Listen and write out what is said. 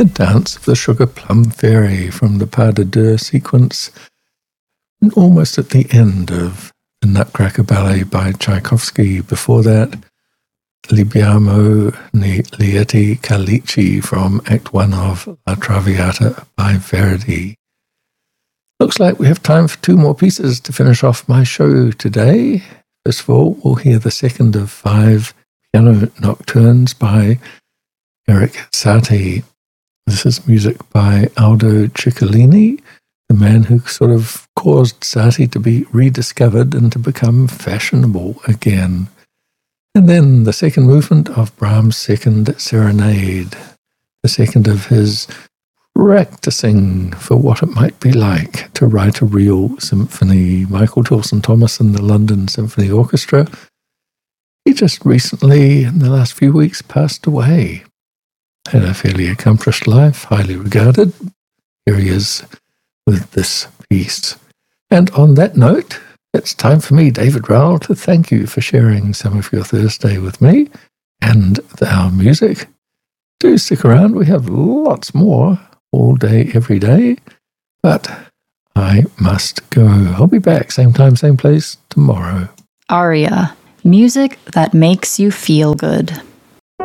The Dance of the Sugar Plum Fairy from the Pas de Deux sequence, and almost at the end of the Nutcracker Ballet by Tchaikovsky. Before that, Libiamo Lieti Calici from Act 1 of La Traviata by Verdi. Looks like we have time for 2 more pieces to finish off my show today. First of all, we'll hear the second of 5 piano nocturnes by Erik Satie. This is music by Aldo Ciccolini, the man who sort of caused Satie to be rediscovered and to become fashionable again. And then the second movement of Brahms' Second Serenade, the second of his practicing for what it might be like to write a real symphony. Michael Tilson Thomas and the London Symphony Orchestra. He just recently, in the last few weeks, passed away. Had a fairly accomplished life, highly regarded. Here he is with this piece. And on that note, it's time for me, David Rowell, to thank you for sharing some of your Thursday with me and our music. Do stick around. We have lots more all day, every day. But I must go. I'll be back same time, same place tomorrow. Aria, music that makes you feel good.